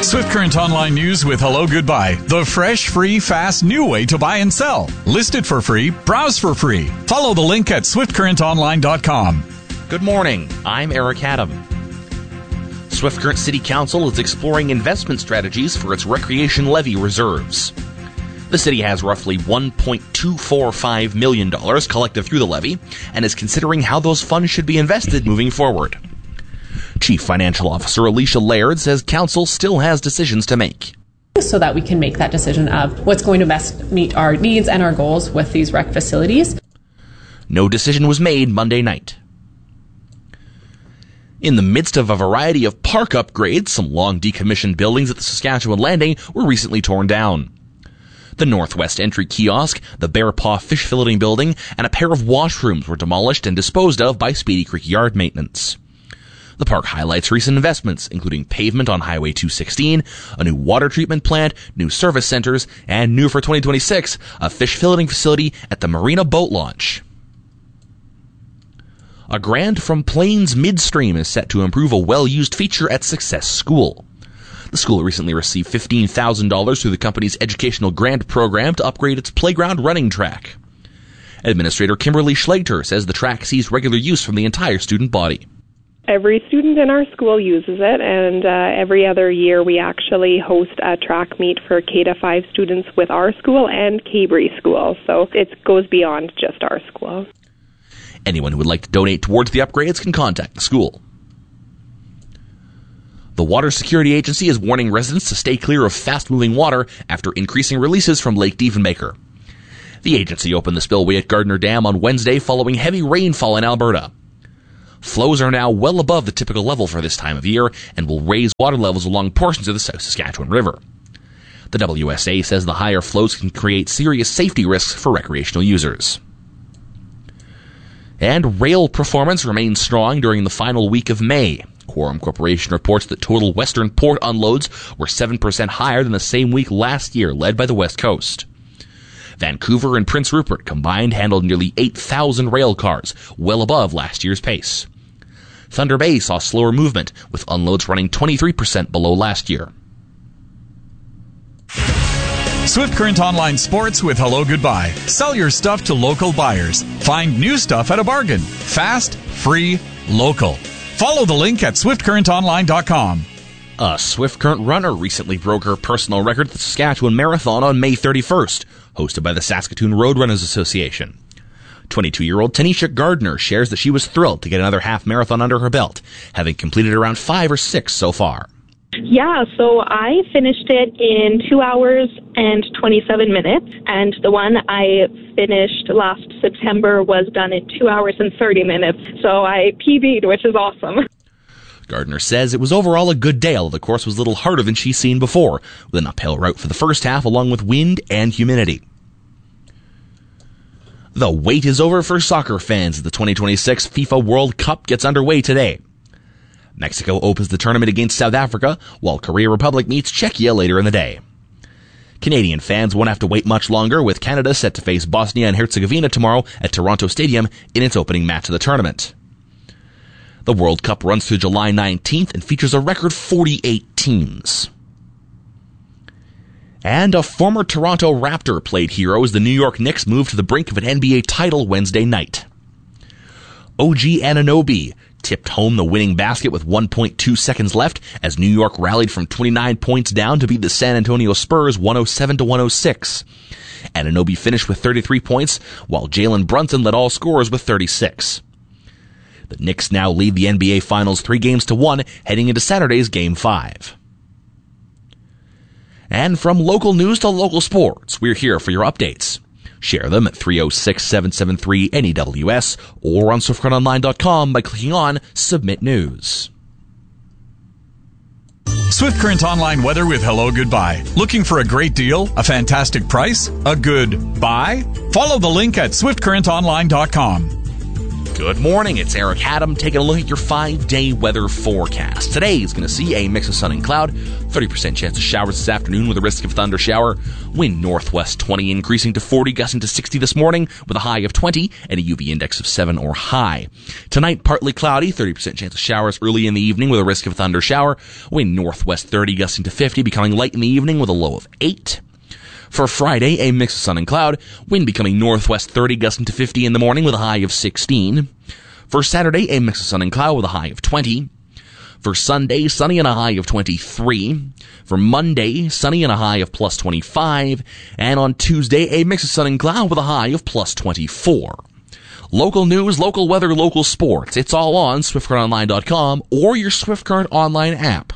Swift Current Online News with Hello Goodbye. The fresh, free, fast, new way to buy and sell. List it for free. Browse for free. Follow the link at swiftcurrentonline.com. Good morning. I'm Eric Adam. Swift Current City Council is exploring investment strategies for its recreation levy reserves. The city has roughly $1.245 million collected through the levy and is considering how those funds should be invested moving forward. Chief Financial Officer Alicia Laird says council still has decisions to make, so that we can make that decision of what's going to best meet our needs and our goals with these rec facilities. No decision was made Monday night. In the midst of a variety of park upgrades, some long decommissioned buildings at the Saskatchewan Landing were recently torn down. The Northwest Entry Kiosk, the Bear Paw Fish Filleting Building, and a pair of washrooms were demolished and disposed of by Speedy Creek Yard Maintenance. The park highlights recent investments, including pavement on Highway 216, a new water treatment plant, new service centers, and new for 2026, a fish filleting facility at the Marina Boat Launch. A grant from Plains Midstream is set to improve a well-used feature at Success School. The school recently received $15,000 through the company's educational grant program to upgrade its playground running track. Administrator Kimberly Schlachter says the track sees regular use from the entire student body. Every student in our school uses it, and every other year we actually host a track meet for K-5 students with our school and Cabri School, so it goes beyond just our school. Anyone who would like to donate towards the upgrades can contact the school. The Water Security Agency is warning residents to stay clear of fast-moving water after increasing releases from Lake Diefenbaker. The agency opened the spillway at Gardner Dam on Wednesday following heavy rainfall in Alberta. Flows are now well above the typical level for this time of year and will raise water levels along portions of the South Saskatchewan River. The WSA says the higher flows can create serious safety risks for recreational users. And rail performance remains strong during the final week of May. Quorum Corporation reports that total Western port unloads were 7% higher than the same week last year, led by the West Coast. Vancouver and Prince Rupert combined handled nearly 8,000 rail cars, well above last year's pace. Thunder Bay saw slower movement, with unloads running 23% below last year. Swift Current Online Sports with Hello Goodbye. Sell your stuff to local buyers. Find new stuff at a bargain. Fast, free, local. Follow the link at swiftcurrentonline.com. A Swift Current runner recently broke her personal record at the Saskatchewan Marathon on May 31st, hosted by the Saskatoon Roadrunners Association. 22-year-old Tanisha Gardner shares that she was thrilled to get another half marathon under her belt, having completed around 5 or 6 so far. Yeah, so I finished it in 2 hours and 27 minutes, and the one I finished last September was done in 2 hours and 30 minutes, so I PB'd, which is awesome. Gardner says it was overall a good day, although the course was a little harder than she's seen before, with an uphill route for the first half along with wind and humidity. The wait is over for soccer fans as the 2026 FIFA World Cup gets underway today. Mexico opens the tournament against South Africa, while Korea Republic meets Czechia later in the day. Canadian fans won't have to wait much longer, with Canada set to face Bosnia and Herzegovina tomorrow at Toronto Stadium in its opening match of the tournament. The World Cup runs through July 19th and features a record 48 teams. And a former Toronto Raptor played hero as the New York Knicks moved to the brink of an NBA title Wednesday night. OG Anunoby tipped home the winning basket with 1.2 seconds left as New York rallied from 29 points down to beat the San Antonio Spurs 107-106. Anunoby finished with 33 points, while Jalen Brunson led all scorers with 36. The Knicks now lead the NBA Finals 3-1 heading into Saturday's Game 5. And from local news to local sports, we're here for your updates. Share them at 306-773-NEWS or on SwiftCurrentOnline.com by clicking on Submit News. Swift Current Online weather with Hello Goodbye. Looking for a great deal? A fantastic price? A good buy? Follow the link at SwiftCurrentOnline.com. Good morning, it's Eric Haddam taking a look at your 5-day weather forecast. Today is going to see a mix of sun and cloud, 30% chance of showers this afternoon with a risk of thunder shower. Wind northwest 20 increasing to 40, gusting to 60 this morning with a high of 20 and a UV index of 7 or high. Tonight, partly cloudy, 30% chance of showers early in the evening with a risk of thunder shower. Wind northwest 30, gusting to 50, becoming light in the evening with a low of 8. For Friday, a mix of sun and cloud, wind becoming northwest 30, gusting to 50 in the morning with a high of 16. For Saturday, a mix of sun and cloud with a high of 20. For Sunday, sunny and a high of 23. For Monday, sunny and a high of plus 25. And on Tuesday, a mix of sun and cloud with a high of plus 24. Local news, local weather, local sports. It's all on SwiftCurrentOnline.com or your Swift Current Online app.